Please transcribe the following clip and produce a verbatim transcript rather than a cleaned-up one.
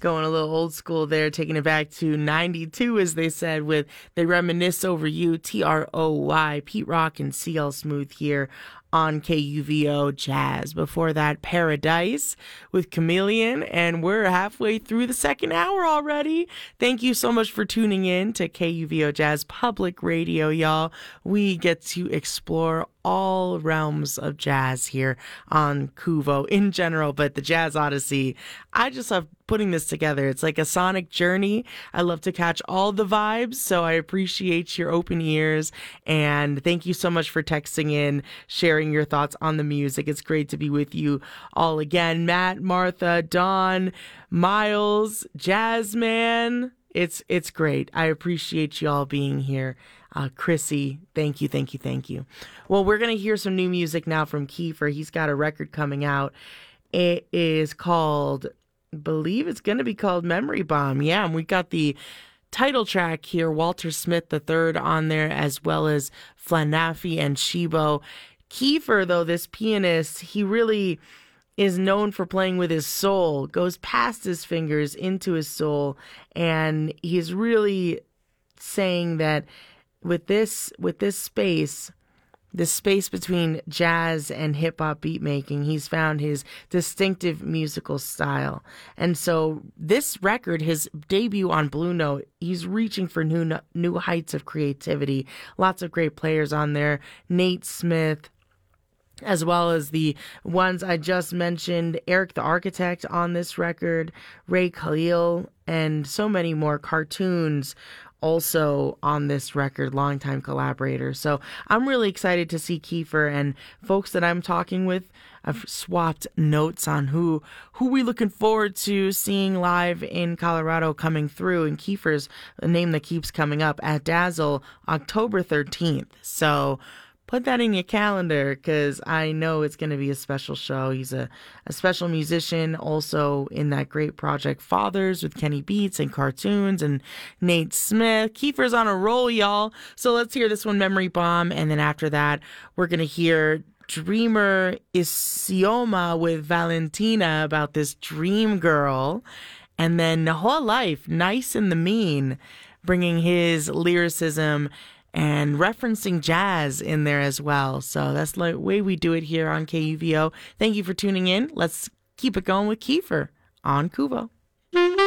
Going a little old school there, taking it back to ninety-two, as they said, with They Reminisce Over You, T R O Y, Pete Rock and C L Smooth here on K U V O Jazz. Before that, Paradise with Chameleon, and we're halfway through the second hour already. Thank you so much for tuning in to K U V O Jazz Public Radio, y'all. We get to explore all realms of jazz here on Kuvo in general, but the Jazz Odyssey, I just love putting this together. It's like a sonic journey. I love to catch all the vibes, so I appreciate your open ears, and thank you so much for texting in, sharing your thoughts on the music. It's great to be with you all again. Matt, Martha, Dawn, Miles, Jazzman. It's it's great. I appreciate you all being here. Uh, Chrissy, thank you, thank you, thank you. Well, we're going to hear some new music now from Kiefer. He's got a record coming out. It is called, I believe it's going to be called Memory Bomb. Yeah, and we got the title track here, Walter Smith the third on there, as well as Flanafi and Shibo. Kiefer, though, this pianist, he really is known for playing with his soul, goes past his fingers into his soul, and he's really saying that with this with this space, this space between jazz and hip-hop beat making, he's found his distinctive musical style. And so this record, his debut on Blue Note, he's reaching for new new heights of creativity. Lots of great players on there. Nate Smith, as well as the ones I just mentioned, Eric the Architect on this record, Ray Khalil, and so many more. Cartoons also on this record, longtime collaborator. So I'm really excited to see Kiefer, and folks that I'm talking with, I've swapped notes on who who we looking forward to seeing live in Colorado coming through, and Kiefer's a name that keeps coming up at Dazzle October thirteenth. So put that in your calendar, because I know it's going to be a special show. He's a, a special musician, also in that great project Fathers with Kenny Beats and Cartoons and Nate Smith. Kiefer's on a roll, y'all. So let's hear this one, Memory Bomb, and then after that, we're going to hear Dreamer Isioma with Valentina about this dream girl, and then The Whole Life, Nice and the Mean, bringing his lyricism and referencing jazz in there as well. So that's the way we do it here on K U V O. Thank you for tuning in. Let's keep it going with Kiefer on Kuvo.